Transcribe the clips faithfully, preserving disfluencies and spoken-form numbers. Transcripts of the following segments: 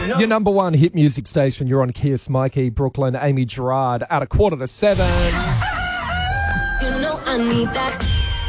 Your number one hit music station. You're on Kiss, Mikey, Brooklyn, Amy Gerard at a quarter to seven. You know I need that.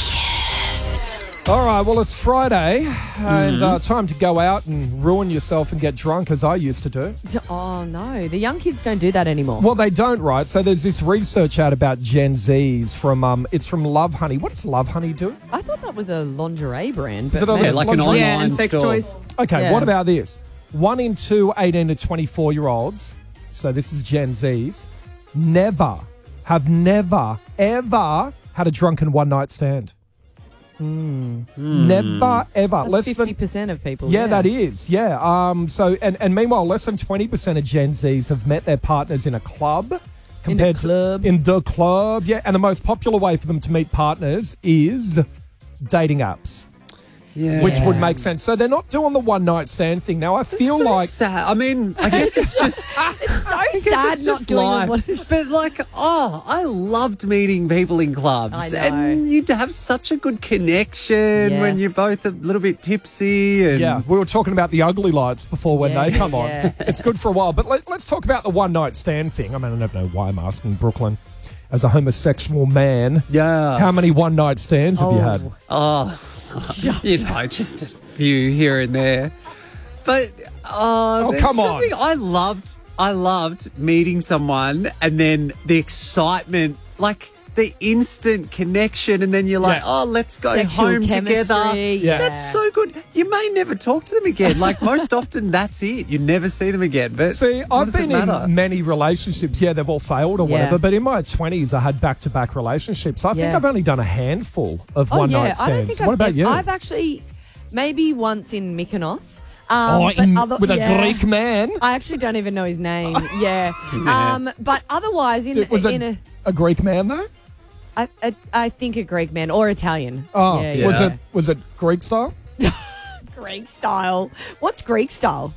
All right, well, it's Friday and uh, time to go out and ruin yourself and get drunk as I used to do. Oh, no. The young kids don't do that anymore. Well, they don't, right? So there's this research out about Gen Zs from, um, it's from Love Honey. What does Love Honey do? I thought that was a lingerie brand. Is but it a- maybe- Yeah, like an online Yeah, and sex store. toys. Okay, Yeah. what about this? One in two eighteen to twenty-four-year-olds, so this is Gen Zs, never, have never, ever had a drunken one-night stand. Mm. Never, ever. That's Less fifty than, percent of people. yeah, that is, yeah. Um, so, and, and meanwhile, less than twenty percent of Gen Zs have met their partners in a club. Compared club. to in the club, yeah. And the most popular way for them to meet partners is dating apps. Yeah. Which would make sense. So they're not doing the one night stand thing. Now I feel so like sad. I mean, I guess it's just It's so I guess sad it's not just doing life. one. But like, oh, I loved meeting people in clubs, I know. and you'd have such a good connection when Yes. you're both a little bit tipsy. And yeah, we were talking about the ugly lights before when Yeah, they come on. yeah. It's good for a while. But let, let's talk about the one night stand thing. I mean, I don't know why I'm asking Brooklyn as a homosexual man. yeah, How many one night stands have you Oh. had? Oh, you know, just a few here and there. But oh, Oh, there's come on. something I loved. I loved meeting someone, and then the excitement, like the instant connection, and then you're like, Yeah. oh, let's go Sexual home together. chemistry, Yeah. That's so good. You may never talk to them again. Like most often, that's it. You never see them again. But See, what I've does it been matter? in many relationships. Yeah, they've all failed or Yeah. whatever. But in my twenties, I had back-to-back relationships. I think Yeah. I've only done a handful of Oh, one-night yeah. stands. I don't think what I've, about you? I've actually, maybe once in Mykonos. Um, oh, but in- other- with a yeah. Greek man? I actually don't even know his name. yeah. Um, but otherwise, in, Was in it a, a Greek man, though? I, I, I think a Greek man or Italian. Oh, yeah, was yeah. it was it Greek style? Greek style? What's Greek style?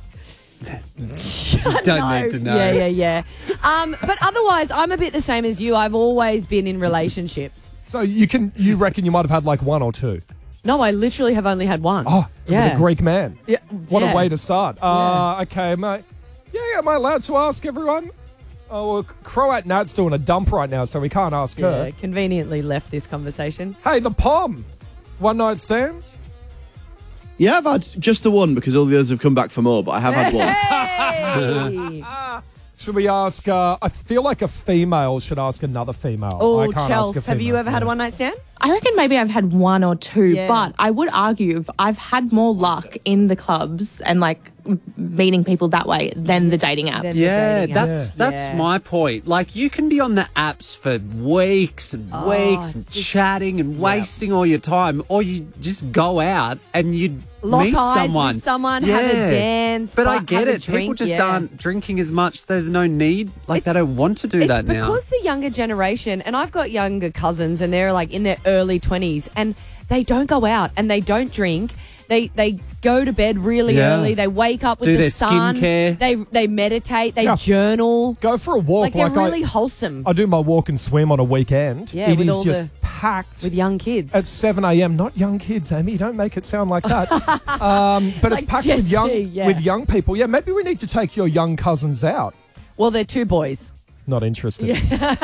Don't need to know. Yeah, yeah, yeah. Um, but otherwise, I'm a bit the same as you. I've always been in relationships. So you can you reckon you might have had like one or two? No, I literally have only had one. Oh, yeah. with a Greek man. Yeah, What yeah. a way to start. Uh, okay, mate. Yeah, yeah, am I allowed to ask everyone? Oh, well, Croat Nat's doing a dump right now, so we can't ask Yeah, her. conveniently left this conversation. Hey, the Pom. One night stands? Yeah, I've had just the one because all the others have come back for more, but I have had one. Hey! Should we ask, uh, I feel like a female should ask another female. Oh, I can't ask a Chels, have you female. ever had a Yeah. one night stand? I reckon maybe I've had one or two, Yeah. but I would argue I've had more luck in the clubs and like m- meeting people that way than the dating apps. Than the Yeah, dating that's apps. that's Yeah. my point. Like you can be on the apps for weeks and Oh, weeks it's and just- chatting and wasting all your time, or you just go out and you Lock meet eyes someone, with someone, have a dance, But I but get have a it. People drink, just yeah. aren't drinking as much. There's no need. Like they It's- don't want to do it's that now. because the younger generation, and I've got younger cousins, and they're like in their early twenties, and they don't go out and they don't drink. They they go to bed really Yeah. early. They wake up with Do the their sun. skincare. They they meditate. They Yeah. journal. Go for a walk. Like they're like I- really wholesome I do my walk and swim on a weekend. Yeah, It with is all just the- packed with young kids. at seven a.m. Not young kids, Amy. Don't make it sound like that. um, but it's Like packed Gen with young Z, yeah. with young people. Yeah, maybe we need to take your young cousins out. Well, they're two boys. Not interested.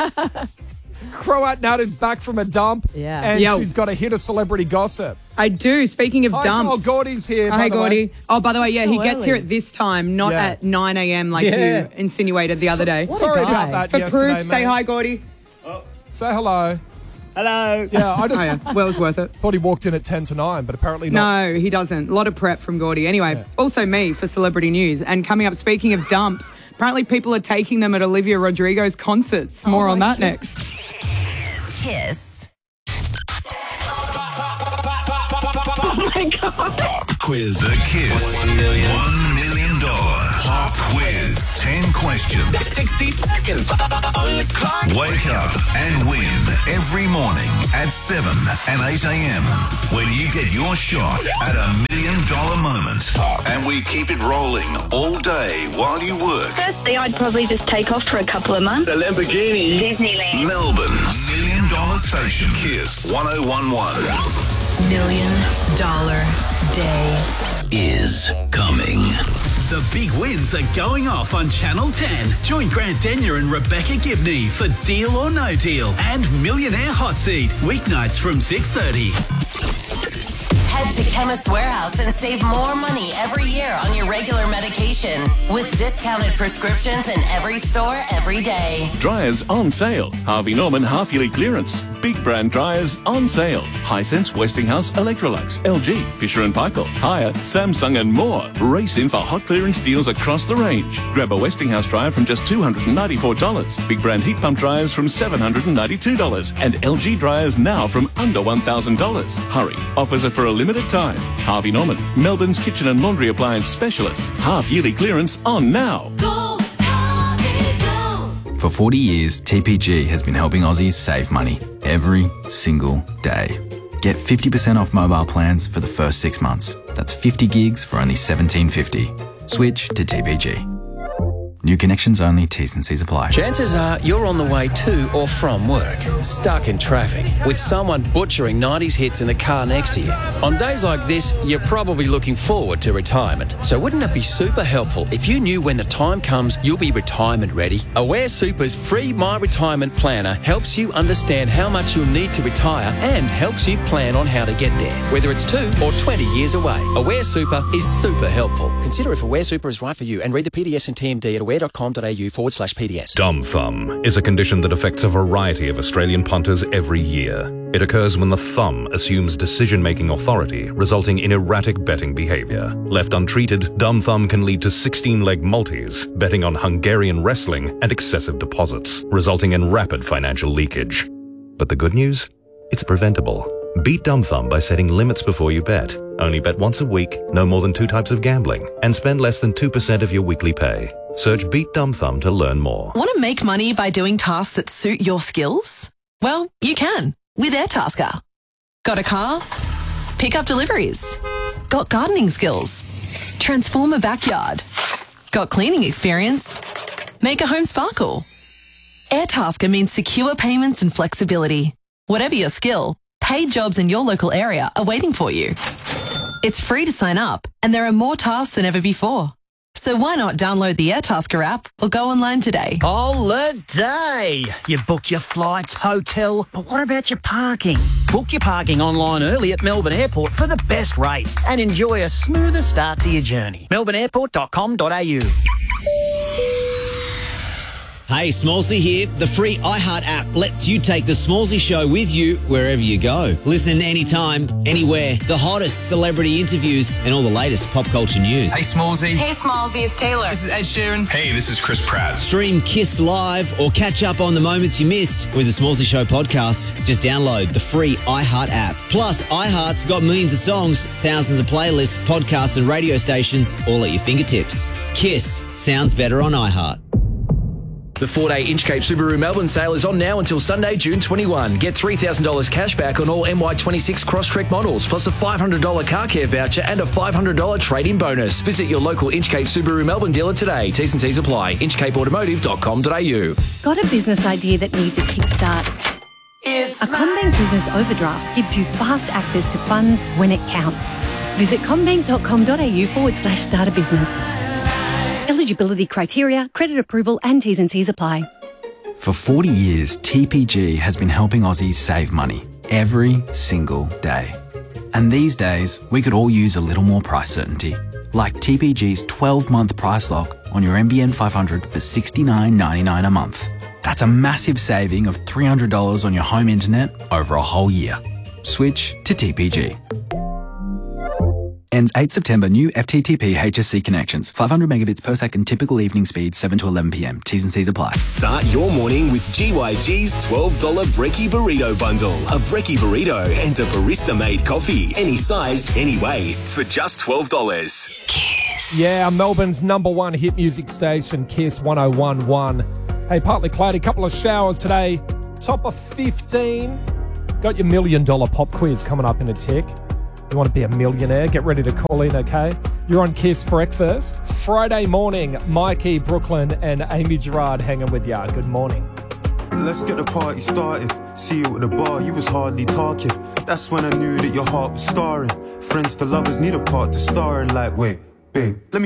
Croat Nat is back from a dump. Yeah. And Yo. she's got a hit of celebrity gossip. I do. Speaking of Hi, dumps. oh, Gordy's here. by Hi, the way. Gordy. Oh, by the way, yeah, So he gets early. here at this time, not Yeah. at nine a.m. like Yeah. you insinuated the other day. What a Sorry guy. about that For yesterday, proof, mate. say hi, Gordy. Say hello. Hello. Yeah, I Oh, just yeah. Well, it was worth it. thought he walked in at ten to nine, but apparently not. No, he doesn't. A lot of prep from Gordy. Anyway, Yeah. also me for celebrity news. And coming up, speaking of dumps, apparently people are taking them at Olivia Rodrigo's concerts. More on that next. Kiss. Pop quiz. The Kiss. One million. One million dollar pop quiz. Ten questions. sixty seconds on the clock. Wake up and win every morning at seven and eight a.m. when you get your shot at a million dollar moment. And we keep it rolling all day while you work. Firstly, I'd probably just take off for a couple of months. The Lamborghini. Disneyland. Melbourne's million dollar station. Kiss one oh one one. Million dollar day. Is coming. The big wins are going off on Channel ten. Join Grant Denyer and Rebecca Gibney for Deal or No Deal and Millionaire Hot Seat, weeknights from six thirty. Head to Chemist Warehouse and save more money every year on your regular medication with discounted prescriptions in every store every day. Dryers on sale. Harvey Norman half-yearly clearance. Big brand dryers on sale. Hisense, Westinghouse, Electrolux, L G, Fisher and Paykel, Haier, Samsung and more. Race in for hot clearance deals across the range. Grab a Westinghouse dryer from just two hundred ninety-four dollars. Big brand heat pump dryers from seven hundred ninety-two dollars. And L G dryers now from under one thousand dollars. Hurry. Offers are for a limited time. Harvey Norman, Melbourne's kitchen and laundry appliance specialist. Half-yearly clearance on now. Go, Harvey, go. For forty years, T P G has been helping Aussies save money every single day. Get fifty percent off mobile plans for the first six months. That's fifty gigs for only seventeen fifty. Switch to T P G. New connections only, T's and C's apply. Chances are you're on the way to or from work, stuck in traffic, with someone butchering nineties hits in the car next to you. On days like this, you're probably looking forward to retirement. So wouldn't it be super helpful if you knew when the time comes you'll be retirement ready? Aware Super's free My Retirement Planner helps you understand how much you'll need to retire and helps you plan on how to get there, whether it's two or twenty years away. Aware Super is super helpful. Consider if Aware Super is right for you and read the P D S and T M D at aware.com.au forward slash PDS. Dumb thumb is a condition that affects a variety of Australian punters every year. It occurs when the thumb assumes decision-making authority, resulting in erratic betting behaviour. Left untreated, dumb thumb can lead to sixteen-leg multis, betting on Hungarian wrestling and excessive deposits, resulting in rapid financial leakage. But the good news? It's preventable. Beat dumb thumb by setting limits before you bet. Only bet once a week, no more than two types of gambling, and spend less than two percent of your weekly pay. Search Beat Dumb Thumb to learn more. Want to make money by doing tasks that suit your skills? Well, you can with Airtasker. Got a car? Pick up deliveries. Got gardening skills? Transform a backyard. Got cleaning experience? Make a home sparkle. Airtasker means secure payments and flexibility. Whatever your skill, paid jobs in your local area are waiting for you. It's free to sign up, and there are more tasks than ever before. So why not download the Airtasker app or go online today? Holiday! You've booked your flights, hotel, but what about your parking? Book your parking online early at Melbourne Airport for the best rates and enjoy a smoother start to your journey. melbourne airport dot com dot a u. Hey, Smallsy here. The free iHeart app lets you take the Smallsy show with you wherever you go. Listen anytime, anywhere. The hottest celebrity interviews and all the latest pop culture news. Hey, Smallsy. Hey, Smallsy, it's Taylor. This is Ed Sheeran. Hey, this is Chris Pratt. Stream Kiss Live or catch up on the moments you missed with the Smallsy Show podcast. Just download the free iHeart app. Plus, iHeart's got millions of songs, thousands of playlists, podcasts and radio stations all at your fingertips. Kiss sounds better on iHeart. The four-day Inchcape Subaru Melbourne sale is on now until Sunday, June twenty-first. Get three thousand dollars cash back on all M Y twenty-six Crosstrek models, plus a five hundred dollars car care voucher and a five hundred dollars trade-in bonus. Visit your local Inchcape Subaru Melbourne dealer today. T's and C's apply. inchcape automotive dot com dot a u. Got a business idea that needs a kickstart? It's a CommBank Business Overdraft gives you fast access to funds when it counts. Visit commbank dot com dot a u forward slash start a business. Eligibility criteria, credit approval and T's and C's apply. For forty years, T P G has been helping Aussies save money every single day. And these days, we could all use a little more price certainty. Like T P G's twelve-month price lock on your N B N five hundred for sixty-nine ninety-nine a month. That's a massive saving of three hundred dollars on your home internet over a whole year. Switch to T P G. Ends eighth September. New F T T P H S C connections. five hundred megabits per second. Typical evening speed seven to eleven p m. T's and C's apply. Start your morning with G Y G's twelve dollars Brekkie Burrito Bundle. A Brekkie Burrito and a barista-made coffee. Any size, any way. For just twelve dollars. Kiss. Yeah, Melbourne's number one hit music station, Kiss one oh one point one. Hey, partly cloudy. Couple of showers today. Top of fifteen. Got your million dollar pop quiz coming up in a tick. You want to be a millionaire? Get ready to call in, okay? You're on Kiss Breakfast. Friday morning, Mikey, Brooklyn and Amy Gerard hanging with ya. Good morning. Let's get the party started. See you at the bar, you was hardly talking. That's when I knew that your heart was scarring. Friends to lovers need a part to star in. Like, wait, babe, let me